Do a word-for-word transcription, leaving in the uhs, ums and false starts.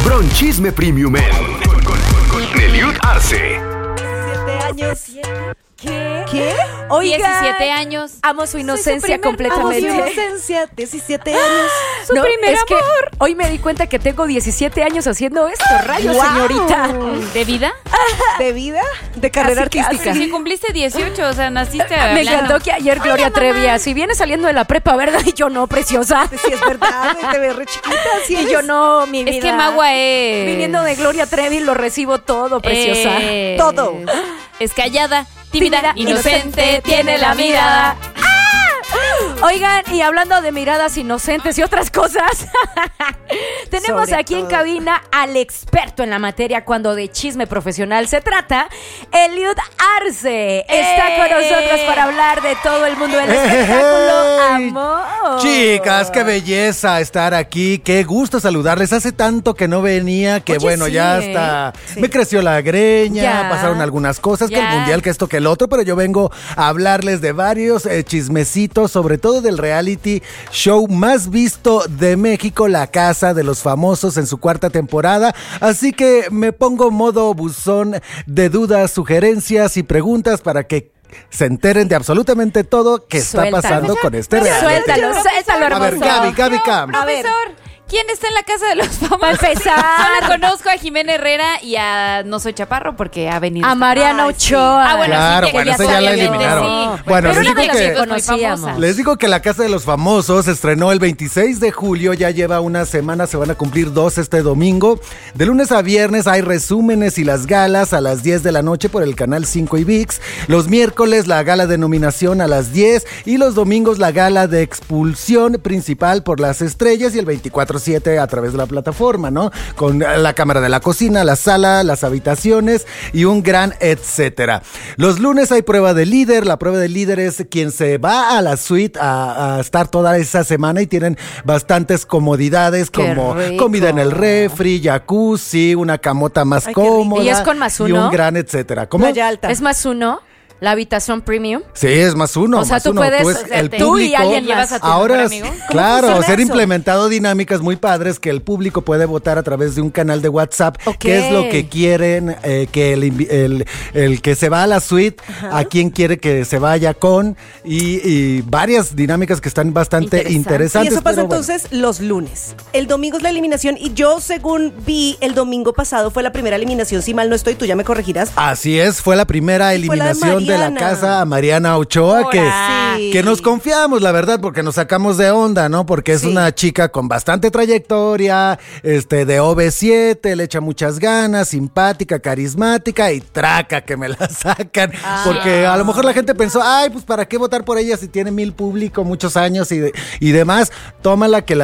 Bronchisme Premium con Eliud Arce. diecisiete años. ¿Qué? ¿Qué? Oiga, diecisiete años. Amo su inocencia Soy su primer- completamente. Amo su inocencia, diecisiete años. Su No, primer es amor. que Hoy me di cuenta que tengo diecisiete años haciendo esto, rayos, ¡Guau! señorita. ¿De vida? ¿De vida? ¿De carrera Casi, casi. artística? Si cumpliste dieciocho, o sea, naciste Me hablando. encantó que ayer Gloria Trevi, si viene saliendo de la prepa, ¿verdad? Y yo no, preciosa. Sí, es verdad, te ves re chiquita. Sí Y eres. yo no, mi vida. Es que Magua es... Viniendo de Gloria Trevi, lo recibo todo, preciosa. es- Todo. Es callada, tímida, Tímida, inocente, tiene la mirada. Oigan, y hablando de miradas inocentes y otras cosas, tenemos Sobre aquí en todo. cabina al experto en la materia cuando de chisme profesional se trata, Eliud Arce. Está ¡Eh! con nosotros para hablar de todo el mundo del espectáculo. ¡Ey! Amor. Chicas, qué belleza estar aquí, qué gusto saludarles. Hace tanto que no venía, que Oye, bueno, sí, ya ¿eh? hasta Sí. me creció la greña, Ya. pasaron algunas cosas, que el Ya. mundial, que esto, que el otro, pero yo vengo a hablarles de varios eh, chismecitos, sobre todo del reality show más visto de México, La Casa de los Famosos, en su cuarta temporada. Así que me pongo modo buzón de dudas, sugerencias y preguntas para que se enteren de absolutamente todo que está Suéltalo. pasando con este reality. Suéltalo, suéltalo, A ver, hermoso. Gaby, Gaby Cam. A ver. Profesor, ¿quién está en la casa de los famosos? Para empezar. Solo conozco a Jimena Herrera y a No Soy Chaparro porque ha venido. A Mariana Ay, sí. Ochoa. Ah, bueno, Claro, sí, que bueno, ya esa ya la obviamente eliminaron. sí. Bueno, Pero les una de digo las que- chicas muy conocíamos. famosas. Les digo que La Casa de los Famosos se estrenó el veintiséis de julio, ya lleva una semana, se van a cumplir dos este domingo. De lunes a viernes hay resúmenes y las galas a las diez de la noche por el canal cinco y ViX. Los miércoles la gala de nominación a las diez y los domingos la gala de expulsión principal por las estrellas y el veinticuatro siete a través de la plataforma, ¿no? Con la cámara de la cocina, la sala, las habitaciones y un gran etcétera. Los lunes hay prueba de líder. La prueba de líder es quien se va a la suite a, a estar toda esa semana y tienen bastantes comodidades Qué como rico. comida en el refri, jacuzzi, una camota más Ay, qué rico. cómoda. ¿Y es con más y uno? un gran etcétera. ¿Cómo? Playa Alta. Es más uno, la habitación premium. Sí, es más uno. O sea, más tú uno. puedes, Tú es o sea, el te- tú y público. alguien más. Llevas a tu Ahora, mejor amigo. claro, funciona se han eso? implementado dinámicas muy padres que el público puede votar a través de un canal de WhatsApp, Ok. qué es lo que quieren, eh, que el, invi- el, el que se va a la suite, a quién quiere que se vaya con, y, y varias dinámicas que están bastante Interesante. interesantes. Y eso pasa pero bueno. entonces los lunes. El domingo es la eliminación y yo, según vi, el domingo pasado fue la primera eliminación. Si mal no estoy, tú ya me corregirás. Así es, fue la primera Y fue la de eliminación de, la Mariana. casa a Mariana Ochoa, que, Ahora. Sí. que nos confiamos, la verdad, porque nos sacamos de onda, ¿no? Porque es Sí. una chica con bastante trayectoria, este, de O V siete, le echa muchas ganas, simpática, carismática y traca que me la sacan. Porque a lo mejor la gente pensó, ay, pues ¿para qué votar por ella si tiene mil público, muchos años y, de- y demás? Tómala que la